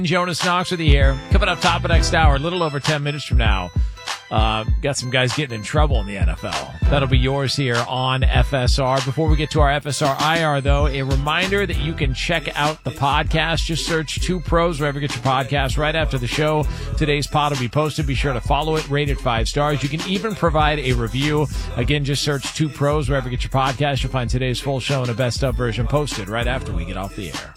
Jonas Knox with you here. Coming up top of next hour, a little over 10 minutes from now. Got some guys getting in trouble in the NFL. That'll be yours here on FSR. Before we get to our FSR IR, though, a reminder that you can check out the podcast. Just search Two Pros wherever you get your podcast right after the show. Today's pod will be posted. Be sure to follow it, rate it 5 stars. You can even provide a review. Again, just search Two Pros wherever you get your podcast. You'll find today's full show and a best of version posted right after we get off the air.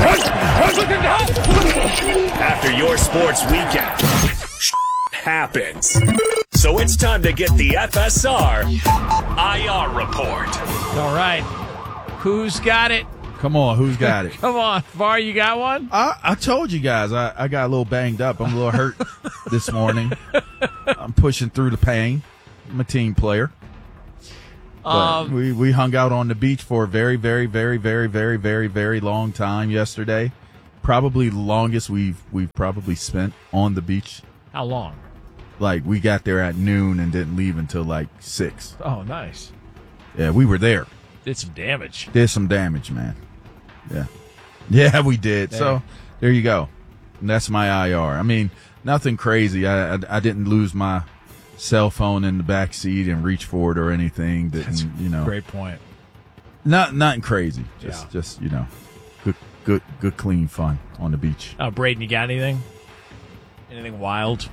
After your sports weekend happens. So it's time to get the FSR IR report. All right. Who's got it? Come on, who's got it? Come on, Var, you got one? I told you guys I got a little banged up. I'm a little hurt this morning. I'm pushing through the pain. I'm a team player. But we hung out on the beach for a very, very, very, very, very, very, very long time yesterday. Probably the longest we've probably spent on the beach. How long? Like, we got there at noon and didn't leave until like 6. Oh, nice. Yeah, we were there. Did some damage. Did some damage, man. Yeah. Yeah, we did. There. So, there you go. And that's my IR. I mean, nothing crazy. I didn't lose my cell phone in the back seat and reach for it or anything. That's great point. Nothing crazy. Yeah. Good, clean fun on the beach. Braden, you got anything? Anything wild?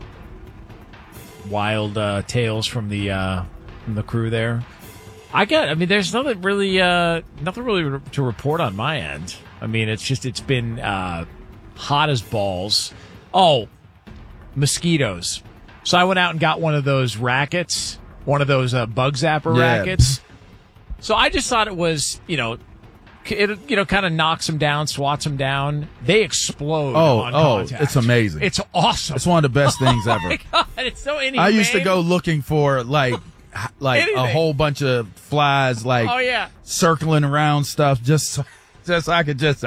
Wild tales from the crew there? There's nothing really to report on my end. I mean, it's been hot as balls. Oh, mosquitoes. So I went out and got one of those rackets, one of those bug zapper rackets. So I just thought it was, it kind of knocks them down, swats them down. They explode on contact. It's amazing. It's awesome. It's one of the best things ever. Oh my God, it's so inhumane. I used to go looking for like a whole bunch of flies circling around stuff just so I could just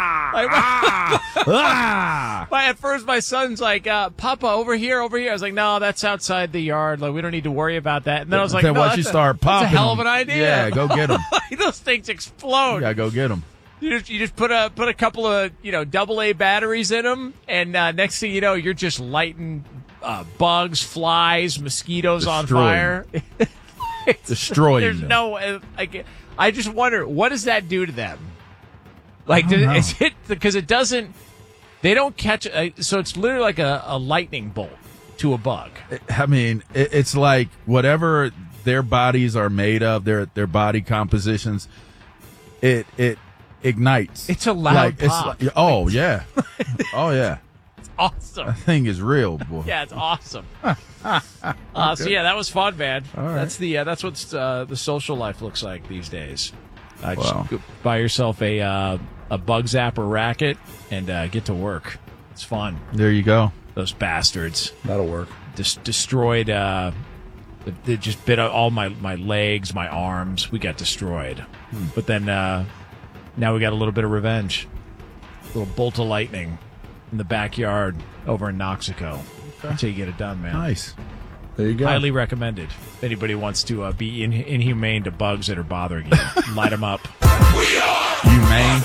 At first, my son's like, "Papa, over here." I was like, "No, that's outside the yard. Like, we don't need to worry about that." And then I was like, "No, once you start popping, that's a hell of an idea." Yeah, go get them. Those things explode. Yeah, go get them. You just put a couple of AA batteries in them, and next thing you know, you're just lighting bugs, flies, mosquitoes on fire. Destroying There's them. no. I just wonder, what does that do to them? Like, is it because it doesn't? They don't catch. So it's literally like a lightning bolt to a bug. I mean, it's like whatever their bodies are made of, their body compositions. It ignites. It's a loud pop. Oh yeah, oh yeah. It's awesome. That thing is real, boy. Yeah, it's awesome. So yeah, that was fun, man. All right. That's what the social life looks like these days. Wow. Just go buy yourself a bug zapper racket and get to work. It's fun. There you go. Those bastards. That'll work. Destroyed. They just bit all my legs, my arms. We got destroyed. But then now we got a little bit of revenge. A little bolt of lightning in the backyard over in Noxico. Okay. That's how you get it done, man. Nice. There you go. Highly recommended. If anybody wants to be inhumane to bugs that are bothering you, light them up. Humane.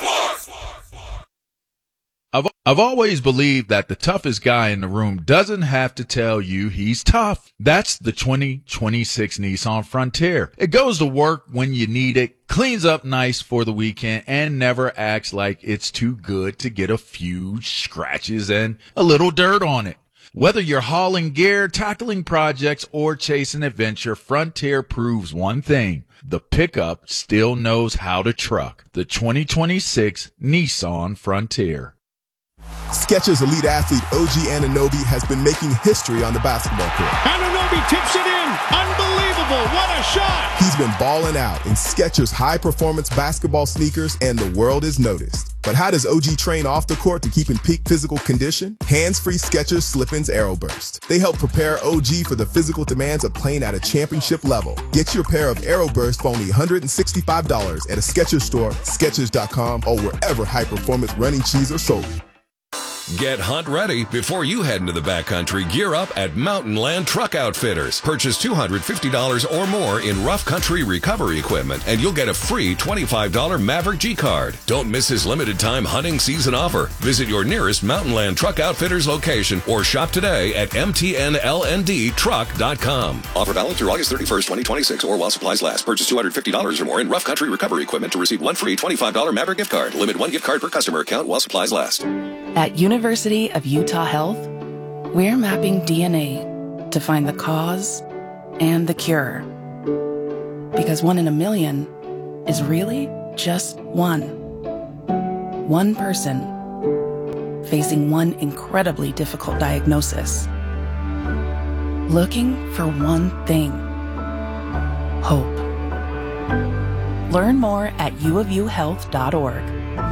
I've always believed that the toughest guy in the room doesn't have to tell you he's tough. That's the 2026 Nissan Frontier. It goes to work when you need it, cleans up nice for the weekend, and never acts like it's too good to get a few scratches and a little dirt on it. Whether you're hauling gear, tackling projects, or chasing adventure, Frontier proves one thing. The pickup still knows how to truck. The 2026 Nissan Frontier. Skechers elite athlete OG Anunoby has been making history on the basketball court. Anunoby tips it in. Unbelievable. What a shot. He's been balling out in Skechers high-performance basketball sneakers, and the world has noticed. But how does OG train off the court to keep in peak physical condition? Hands-free Skechers Slip-ins AeroBurst. They help prepare OG for the physical demands of playing at a championship level. Get your pair of AeroBurst for only $165 at a Skechers store, Skechers.com, or wherever high-performance running shoes are sold. Get hunt ready before you head into the backcountry. Gear up at Mountain Land Truck Outfitters. Purchase $250 or more in rough country recovery equipment, and you'll get a free $25 Maverick G card. Don't miss this limited time hunting season offer. Visit your nearest Mountain Land Truck Outfitters location or shop today at mtnlndtruck.com. Offer valid through August 31st, 2026 or while supplies last. Purchase $250 or more in rough country recovery equipment to receive one free $25 Maverick gift card. Limit one gift card per customer account while supplies last. At University of Utah Health, we're mapping DNA to find the cause and the cure. Because 1 in a million is really just one. One person facing one incredibly difficult diagnosis. Looking for one thing: hope. Learn more at uofuhealth.org.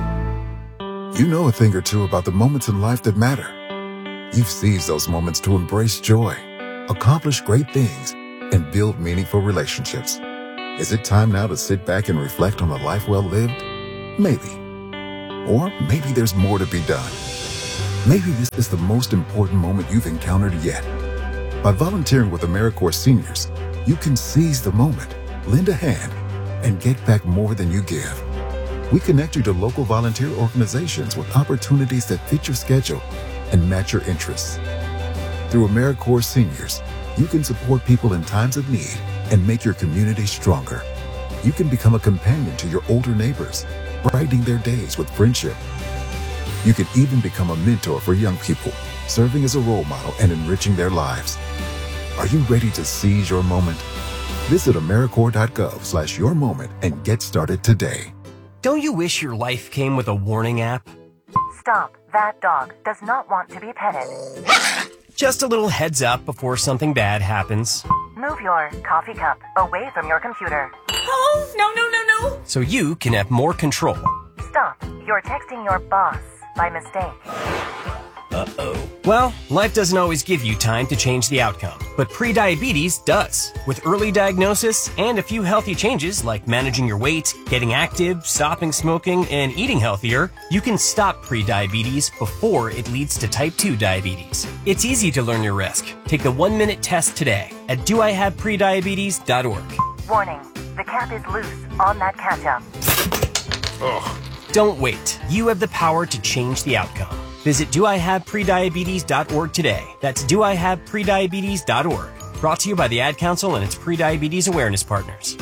You know a thing or two about the moments in life that matter. You've seized those moments to embrace joy, accomplish great things, and build meaningful relationships. Is it time now to sit back and reflect on a life well lived? Maybe. Or maybe there's more to be done. Maybe this is the most important moment you've encountered yet. By volunteering with AmeriCorps Seniors, you can seize the moment, lend a hand, and get back more than you give. We connect you to local volunteer organizations with opportunities that fit your schedule and match your interests. Through AmeriCorps Seniors, you can support people in times of need and make your community stronger. You can become a companion to your older neighbors, brightening their days with friendship. You can even become a mentor for young people, serving as a role model and enriching their lives. Are you ready to seize your moment? Visit AmeriCorps.gov/yourmoment and get started today. Don't you wish your life came with a warning app? Stop. That dog does not want to be petted. Just a little heads up before something bad happens. Move your coffee cup away from your computer. Oh, no. So you can have more control. Stop. You're texting your boss by mistake. Uh-oh. Well, life doesn't always give you time to change the outcome, but prediabetes does. With early diagnosis and a few healthy changes like managing your weight, getting active, stopping smoking, and eating healthier, you can stop prediabetes before it leads to type 2 diabetes. It's easy to learn your risk. Take the 1-minute test today at doihaveprediabetes.org. Warning. The cap is loose on that ketchup. Ugh. Don't wait. You have the power to change the outcome. Visit doihaveprediabetes.org today. That's doihaveprediabetes.org. Brought to you by the Ad Council and its prediabetes awareness partners.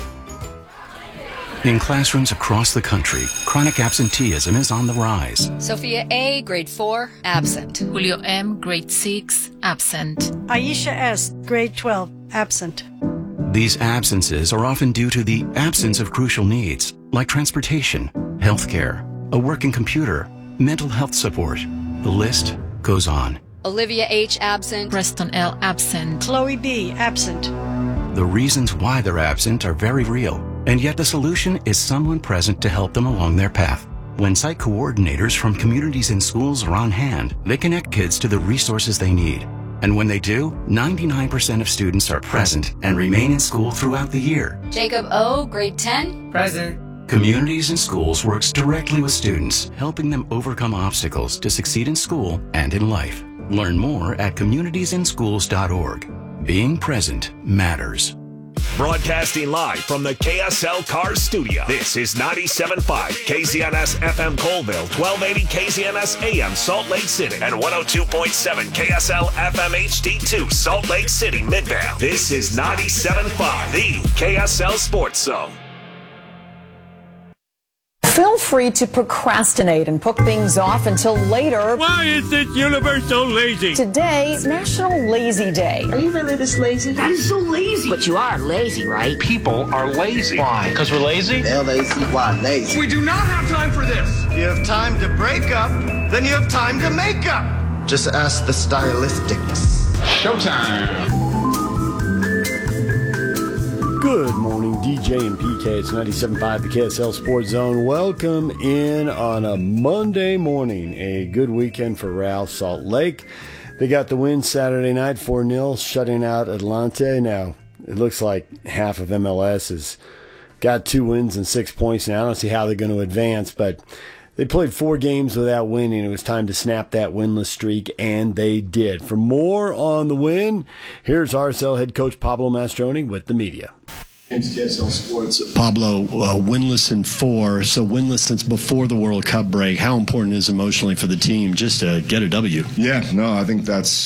In classrooms across the country, chronic absenteeism is on the rise. Sophia A., grade 4, absent. Julio M., grade 6, absent. Aisha S., grade 12, absent. These absences are often due to the absence of crucial needs, like transportation, healthcare, a working computer, mental health support. The list goes on. Olivia H. absent. Preston L. absent. Chloe B. absent. The reasons why they're absent are very real, and yet the solution is someone present to help them along their path. When site coordinators from communities and schools are on hand, they connect kids to the resources they need. And when they do, 99% of students are present and remain in school throughout the year. Jacob O., grade 10. Present. Communities and Schools works directly with students, helping them overcome obstacles to succeed in school and in life. Learn more at communitiesandschools.org. Being present matters. Broadcasting live from the KSL Cars Studio. This is 97.5 KZNS FM Colville, 1280 KZNS AM Salt Lake City, and 102.7 KSL FM HD2 Salt Lake City Midvale. This is 97.5, the KSL Sports Zone. Feel free to procrastinate and put things off until later. Why is this universe so lazy? Today is National Lazy Day. Are you really this lazy? That is so lazy. But you are lazy, right? People are lazy. Why? Because we're lazy? L-A-Z-Y, lazy. We do not have time for this. You have time to break up, then you have time to make up. Just ask the Stylistics. Showtime. Good morning, DJ and PK. It's 97.5, the KSL Sports Zone. Welcome in on a Monday morning. A good weekend for Real Salt Lake. They got the win Saturday night, 4-0, shutting out Atlante. Now, it looks like half of MLS has got 2 wins and 6 points now. I don't see how they're going to advance, but They played 4 games without winning. It was time to snap that winless streak, and they did. For more on the win, here's RSL head coach Pablo Mastroni with the media. KSL Sports. Pablo, winless in 4, so winless since before the World Cup break. How important is it emotionally for the team just to get a W? Yeah, no, I think that's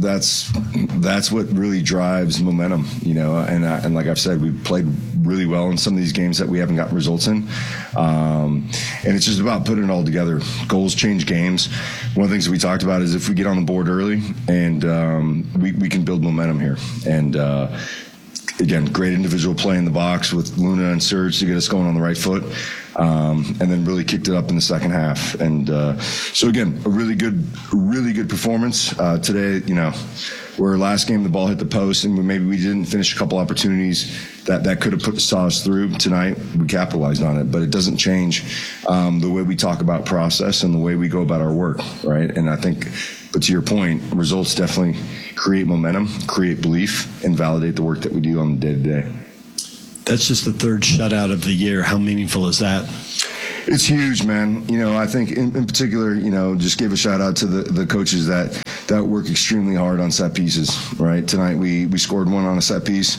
what really drives momentum, and like I've said, we've played really well in some of these games that we haven't gotten results in, and it's just about putting it all together. Goals change games. One of the things that we talked about is if we get on the board early, and we can build momentum here, and again, great individual play in the box with Luna and Serge to get us going on the right foot, and then really kicked it up in the second half. And so again, a really good performance today. Where last game the ball hit the post and maybe we didn't finish a couple opportunities that could have saw us through. Tonight we capitalized on it, but it doesn't change the way we talk about process and the way we go about our work, right? And I think, but to your point, results definitely create momentum, create belief, and validate the work that we do on the day-to-day. That's just the 3rd shutout of the year. How meaningful is that? It's huge, man. I think in particular, just give a shout out to the coaches that work extremely hard on set pieces, right? Tonight we scored 1 on a set piece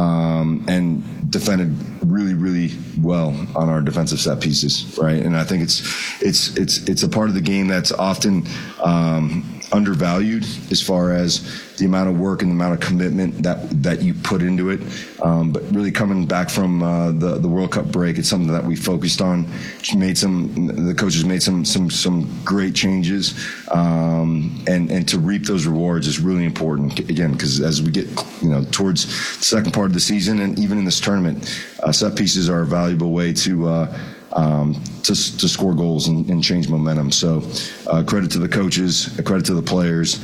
and defended really, really well on our defensive set pieces, right? And I think it's a part of the game that's often undervalued as far as the amount of work and the amount of commitment that you put into it. But really coming back from the World Cup break, it's something that we focused on. The coaches made some great changes, and to reap those rewards is really important. Again, because as we get towards the second part of the season and even in this tournament, set pieces are a valuable way to score goals and change momentum. So credit to the coaches, credit to the players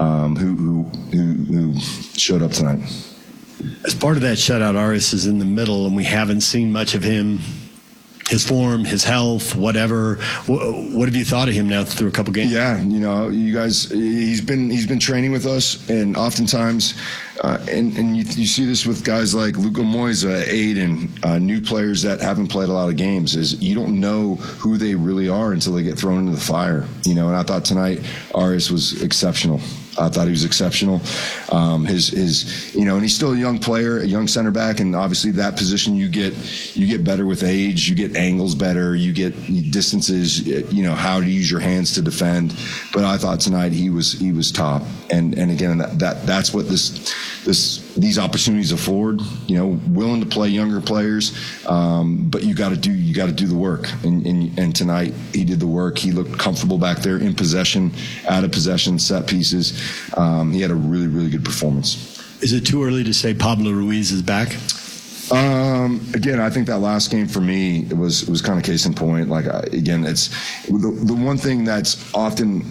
who showed up tonight. As part of that shutout, Aris is in the middle, and we haven't seen much of him, his form, his health, whatever. What have you thought of him now through a couple games? Yeah, you guys, he's been training with us, and oftentimes, and you see this with guys like Luka Moisa, Aiden, new players that haven't played a lot of games, is you don't know who they really are until they get thrown into the fire. And I thought tonight Aris was exceptional. I thought he was exceptional. And he's still a young player, a young center back, and obviously that position you get better with age, you get angles better, you get distances, how to use your hands to defend. But I thought tonight he was top, and again that's what these opportunities afford. Willing to play younger players, but you got to do the work, and tonight he did the work. He looked comfortable back there in possession, out of possession, set pieces. He had a really, really good performance. Is it too early to say Pablo Ruiz is back? Again, I think that last game for me was kind of case in point. It's the one thing that's often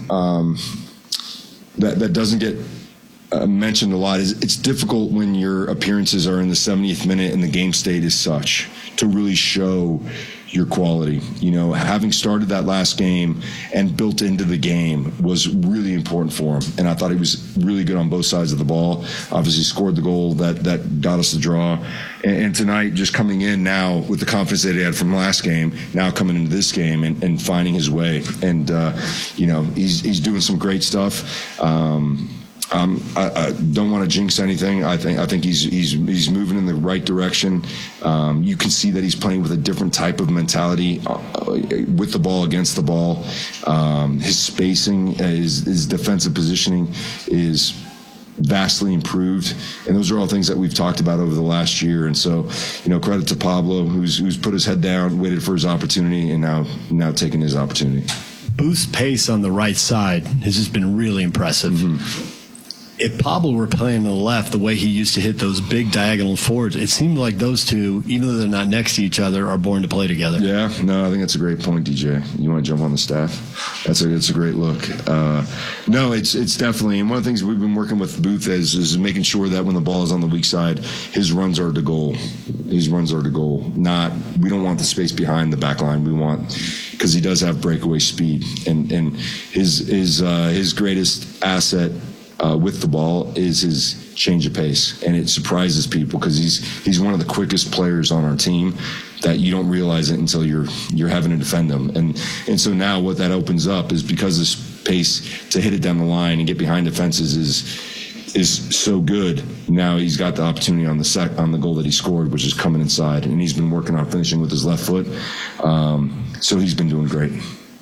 that doesn't get mentioned a lot is it's difficult when your appearances are in the 70th minute and the game state is such to really show your quality. Having started that last game and built into the game was really important for him. And I thought he was really good on both sides of the ball. Obviously scored the goal that got us the draw. And tonight, just coming in now with the confidence that he had from last game, now coming into this game and finding his way. And, he's doing some great stuff. I don't want to jinx anything. I think he's moving in the right direction. You can see that he's playing with a different type of mentality with the ball, against the ball. His spacing, his defensive positioning is vastly improved, and those are all things that we've talked about over the last year. And so, credit to Pablo, who's put his head down, waited for his opportunity, and now taking his opportunity. Booth's pace on the right side has just been really impressive. Mm-hmm. If Pablo were playing on the left, the way he used to hit those big diagonal forwards, it seemed like those two, even though they're not next to each other, are born to play together. Yeah, no, I think that's a great point, DJ. You want to jump on the staff? It's a great look. No, it's definitely, and one of the things we've been working with Booth is making sure that when the ball is on the weak side, his runs are to goal. His runs are to goal. We don't want the space behind the back line. We want, because he does have breakaway speed, and his greatest asset with the ball is his change of pace, and it surprises people because he's one of the quickest players on our team. that you don't realize it until you're having to defend them. And so now what that opens up is, because the space to hit it down the line and get behind defenses is so good. Now he's got the opportunity on the goal that he scored, which is coming inside, and he's been working on finishing with his left foot. So he's been doing great.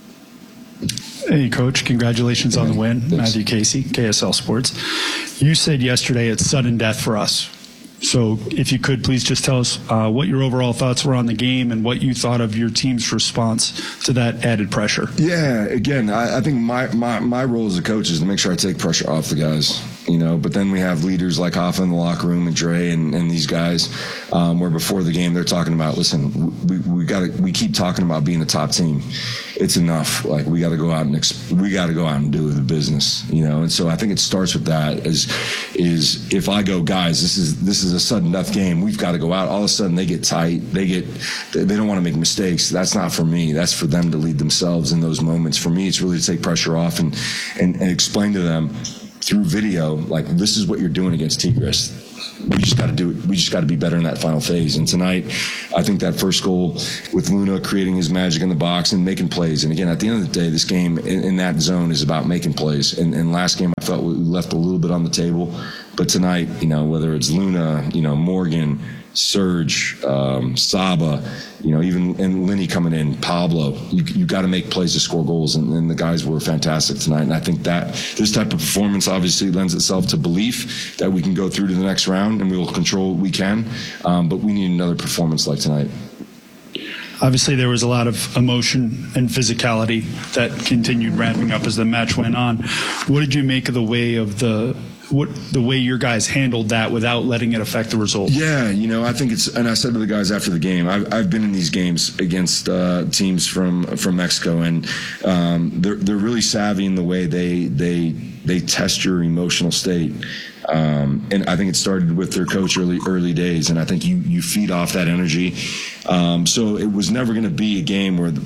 Hey, Coach, congratulations on the win. Thanks. Matthew Casey, KSL Sports. You said yesterday it's sudden death for us. So if you could, please just tell us what your overall thoughts were on the game and what you thought of your team's response to that added pressure. Yeah, again, I think my role as a coach is to make sure I take pressure off the guys, but then we have leaders like Hoffa in the locker room and Dre and these guys, where before the game they're talking about, listen, we keep talking about being the top team. It's enough. Like, we got to go out and do the business, and so I think it starts with that is if I go, guys, this is a sudden death game. We've got to go out. All of a sudden they get tight. They don't want to make mistakes. That's not for me. That's for them to lead themselves in those moments. For me, it's really to take pressure off and explain to them through video, like, this is what you're doing against Tigres. We just got to do it. We just got to be better in that final phase. And tonight, I think that first goal with Luna creating his magic in the box and making plays. And again, at the end of the day, this game in that zone is about making plays. And last game, I felt we left a little bit on the table. But tonight, whether it's Luna, Morgan, Serge, Saba, and Lenny coming in, Pablo, you got to make plays to score goals, and the guys were fantastic tonight. And I think that this type of performance obviously lends itself to belief that we can go through to the next round and we will control what we can. But we need another performance like tonight. Obviously, there was a lot of emotion and physicality that continued ramping up as the match went on. What did you make of the way your guys handled that without letting it affect the result? Yeah, I think and I said to the guys after the game, I've been in these games against teams from Mexico, and they're really savvy in the way they test your emotional state. And I think it started with their coach early days, and I think you feed off that energy. So it was never going to be a game where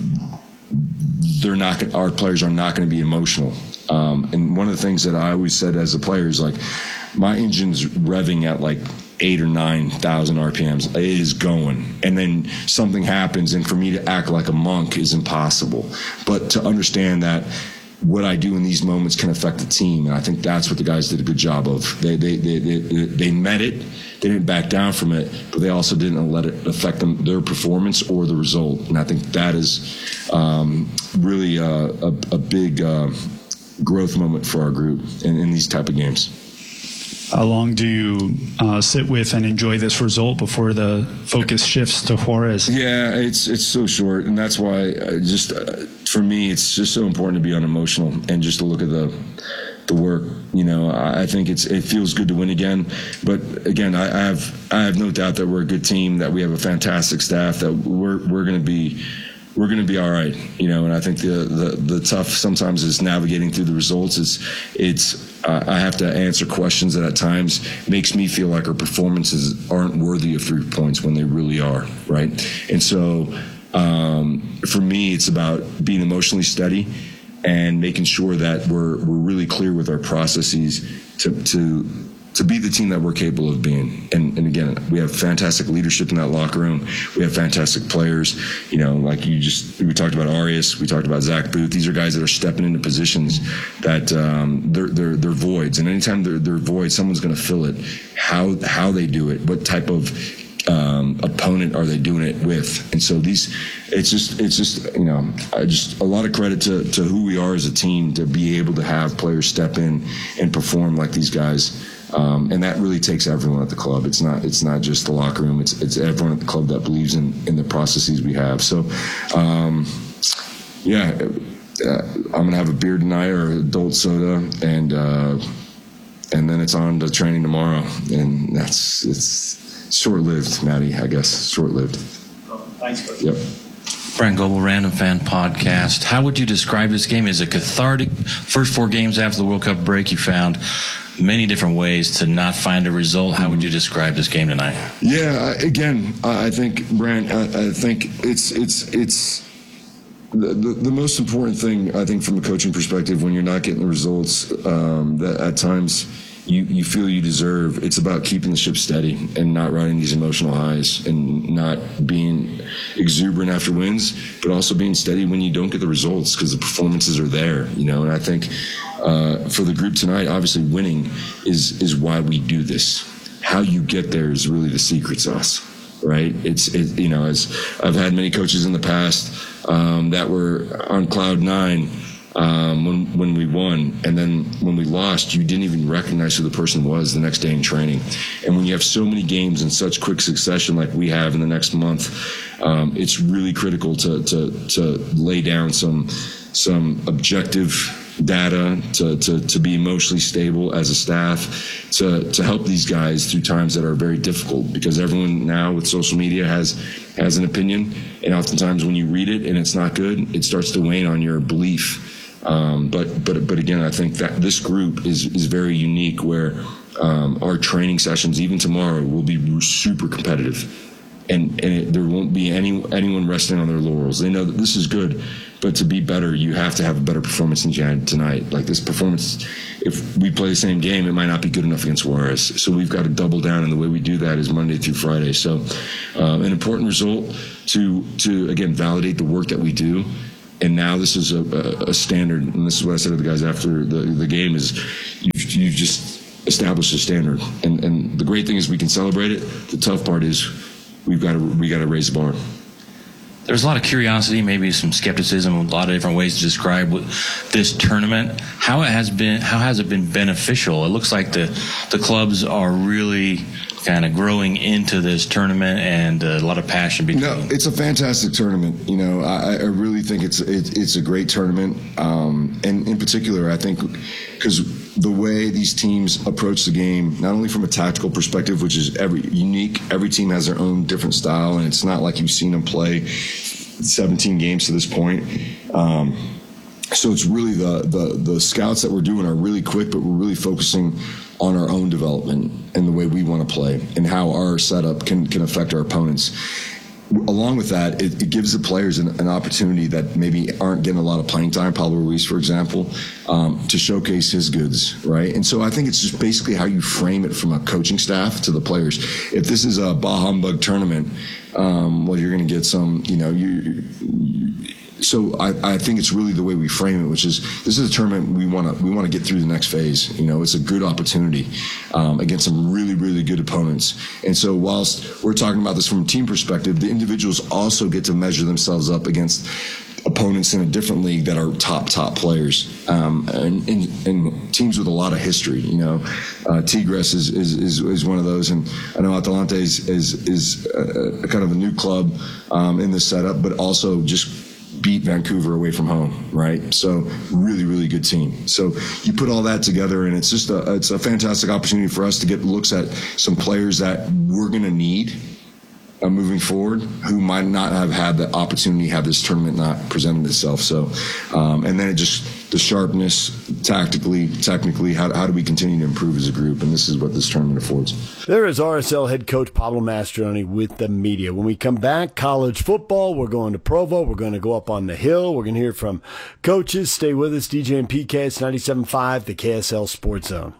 our players are not going to be emotional. And one of the things that I always said as a player is, like, my engine's revving at like 8,000 or 9,000 RPMs. It is going. And then something happens, and for me to act like a monk is impossible. But to understand that what I do in these moments can affect the team, and I think that's what the guys did a good job of. They met it. They didn't back down from it, but they also didn't let it affect their performance or the result. And I think that is really a big growth moment for our group in these type of games. How long do you sit with and enjoy this result before the focus shifts to Juarez? Yeah, it's so short, and that's why for me, it's just so important to be unemotional and just to look at the work. I think it feels good to win again, but again, I have no doubt that we're a good team, that we have a fantastic staff, that we're going to be all right, and I think the tough sometimes is navigating through the results. I have to answer questions that at times makes me feel like our performances aren't worthy of 3 points when they really are, right? And so for me, it's about being emotionally steady and making sure that we're really clear with our processes to be the team that we're capable of being. And again, we have fantastic leadership in that locker room. We have fantastic players. Like we talked about Arias, we talked about Zach Booth. These are guys that are stepping into positions that they're voids. And anytime they're voids, someone's going to fill it. How they do it, what type of opponent are they doing it with? And so it's just a lot of credit to who we are as a team to be able to have players step in and perform like these guys. And that really takes everyone at the club. It's not just the locker room. It's everyone at the club that believes in the processes we have. So, I'm gonna have a beer tonight or adult soda, and then it's on to training tomorrow. And it's short-lived, Maddie. I guess short-lived. Thanks, Coach. Yep. Brian Goebel, Random Fan Podcast. How would you describe this game? Is it cathartic? First 4 games after the World Cup break, you found many different ways to not find a result. How would you describe this game tonight? Yeah, again, I think, Brant, I think it's the most important thing, I think, from a coaching perspective, when you're not getting the results, that at times you feel you deserve. It's about keeping the ship steady and not riding these emotional highs and not being exuberant after wins, but also being steady when you don't get the results because the performances are there, you know. And I think for the group tonight, obviously winning is why we do this. How you get there is really the secret sauce, right? You know, as I've had many coaches in the past that were on cloud nine when we won, and then when we lost, you didn't even recognize who the person was the next day in training. And when you have so many games in such quick succession like we have in the next month, it's really critical to lay down some objective data, to be emotionally stable as a staff, to help these guys through times that are very difficult, because everyone now with social media has an opinion, and oftentimes when you read it and it's not good, it starts to wane on your belief. But again, I think that this group is very unique, where our training sessions, even tomorrow, will be super competitive, and there won't be anyone resting on their laurels. They know that this is good, but to be better, you have to have a better performance than you had tonight. Like this performance, if we play the same game, it might not be good enough against Juarez. So we've got to double down, and the way we do that is Monday through Friday. So an important result to again validate the work that we do. And now this is a standard, and this is what I said to the guys after the game, is you've just established a standard. And the great thing is we can celebrate it. The tough part is we got to raise the bar. There's a lot of curiosity, maybe some skepticism, a lot of different ways to describe this tournament. How has it been beneficial? It looks like the clubs are really kind of growing into this tournament, and a lot of passion between. No, it's a fantastic tournament. You know, I really think it's a great tournament, and in particular, I think because the way these teams approach the game, not only from a tactical perspective, which is unique, every team has their own different style, and it's not like you've seen them play 17 games to this point. So it's really the scouts that we're doing are really quick, but we're really focusing on our own development and the way we want to play and how our setup can affect our opponents. Along with that, it gives the players an opportunity that maybe aren't getting a lot of playing time, Pablo Ruiz, for example, to showcase his goods, right? And so I think it's just basically how you frame it from a coaching staff to the players. If this is a bah humbug tournament, well, you're going to get some, you know, so I think it's really the way we frame it, which is this is a tournament we want to get through the next phase. You know, it's a good opportunity against some really, really good opponents. And so whilst we're talking about this from a team perspective, the individuals also get to measure themselves up against opponents in a different league that are top players and teams with a lot of history. You know, Tigres is one of those, and I know Atalante is a kind of a new club in this setup, but also just beat Vancouver away from home, right? So really, really good team. So you put all that together, and it's just it's a fantastic opportunity for us to get looks at some players that we're going to need moving forward, who might not have had the opportunity had this tournament not presented itself. So, and then it just the sharpness, technically, how do we continue to improve as a group? And this is what this tournament affords. There is RSL head coach Pablo Mastroeni with the media. When we come back, college football, we're going to Provo. We're going to go up on the hill. We're going to hear from coaches. Stay with us. DJ and PK, it's 97.5, the KSL Sports Zone.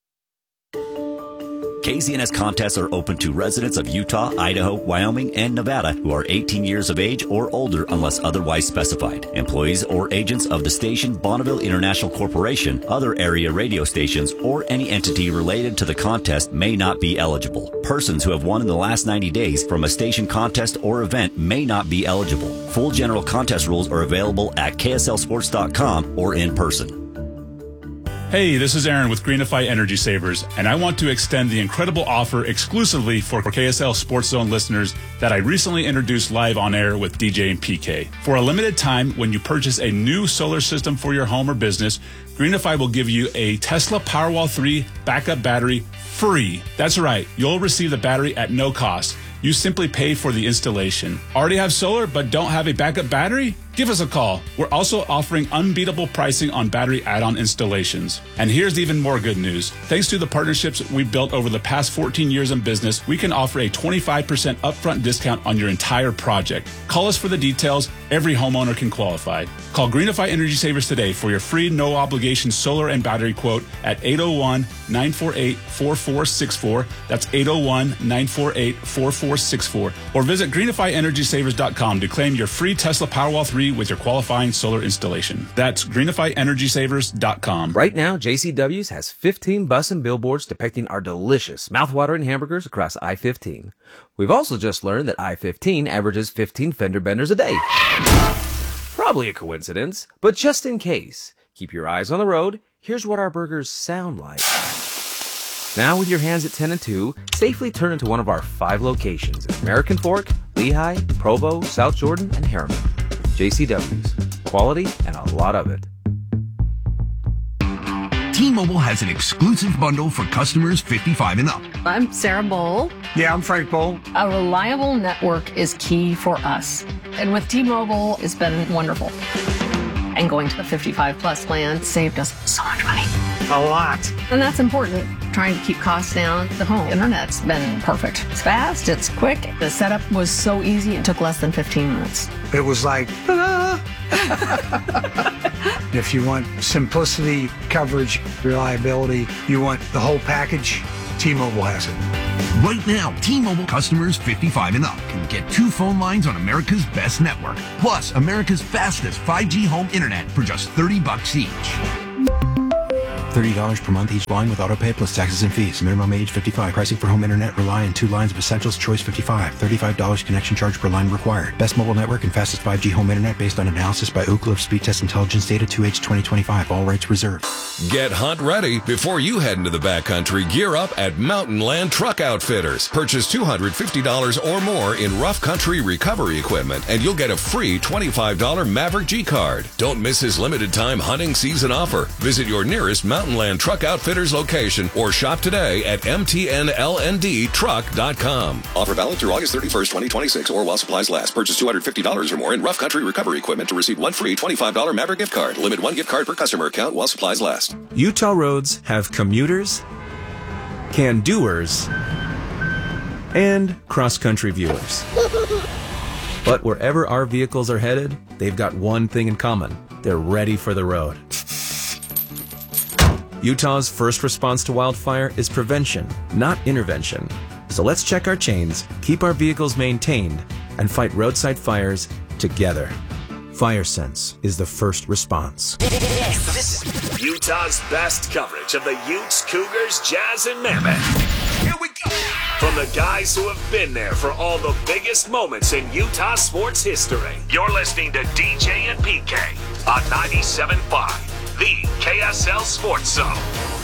KZNS contests are open to residents of Utah, Idaho, Wyoming, and Nevada who are 18 years of age or older unless otherwise specified. Employees or agents of the station Bonneville International Corporation, other area radio stations, or any entity related to the contest may not be eligible. Persons who have won in the last 90 days from a station contest or event may not be eligible. Full general contest rules are available at kslsports.com or in person. Hey, this is Aaron with Greenify Energy Savers, and I want to extend the incredible offer exclusively for KSL Sports Zone listeners that I recently introduced live on air with DJ and PK. For a limited time, when you purchase a new solar system for your home or business, Greenify will give you a Tesla Powerwall 3 backup battery free. That's right, you'll receive the battery at no cost. You simply pay for the installation. Already have solar but don't have a backup battery? Give us a call. We're also offering unbeatable pricing on battery add-on installations. And here's even more good news. Thanks to the partnerships we've built over the past 14 years in business, we can offer a 25% upfront discount on your entire project. Call us for the details Every homeowner can qualify. Call Greenify Energy Savers today for your free no-obligation solar and battery quote at 801-948-4464. That's 801-948-4464. Or visit greenifyenergysavers.com to claim your free Tesla Powerwall 3 with your qualifying solar installation. That's greenifyenergysavers.com. Right now, JCW's has 15 bus and billboards depicting our delicious mouthwatering hamburgers across I-15. We've also just learned that I-15 averages 15 fender benders a day. Probably a coincidence, but just in case, keep your eyes on the road. Here's what our burgers sound like. Now with your hands at 10 and 2, safely turn into one of our 5 locations in American Fork, Lehigh, Provo, South Jordan, and Harriman. JCW's. Quality and a lot of it. T-Mobile has an exclusive bundle for customers 55 and up. I'm Sarah Bowl. Yeah, I'm Frank Bowl. A reliable network is key for us. And with T-Mobile, it's been wonderful. And going to the 55 plus plan saved us so much money. A lot. And that's important. Trying to keep costs down. The home internet's been perfect. It's fast, it's quick. The setup was so easy, it took less than 15 minutes. It was like, if you want simplicity, coverage, reliability, you want the whole package, T-Mobile has it. Right now, T-Mobile customers 55 and up can get 2 phone lines on America's best network, plus America's fastest 5G home internet for just $30 each. $30 per month each line with autopay plus taxes and fees. Minimum age 55. Pricing for home internet rely on 2 lines of Essentials Choice 55. $35 connection charge per line required. Best mobile network and fastest 5G home internet based on analysis by Ookla of Speed Test Intelligence data 2H 2025. All rights reserved. Get hunt ready before you head into the backcountry. Gear up at Mountain Land Truck Outfitters. Purchase $250 or more in rough country recovery equipment and you'll get a free $25 Maverick G card. Don't miss his limited time hunting season offer. Visit your nearest Mountain Land Truck Outfitters location or shop today at mtnlndtruck.com. Offer valid through August 31st, 2026 or while supplies last. Purchase $250 or more in rough country recovery equipment to receive 1 free $25 Maverick gift card. Limit 1 gift card per customer account while supplies last. Utah roads have commuters, can-doers, and cross-country viewers. But wherever our vehicles are headed, they've got one thing in common. They're ready for the road. Utah's first response to wildfire is prevention, not intervention. So let's check our chains, keep our vehicles maintained, and fight roadside fires together. FireSense is the first response. This is Utah's best coverage of the Utes, Cougars, Jazz, and Mammoth. Here we go. From the guys who have been there for all the biggest moments in Utah sports history. You're listening to DJ and PK on 97.5. The KSL Sports Zone.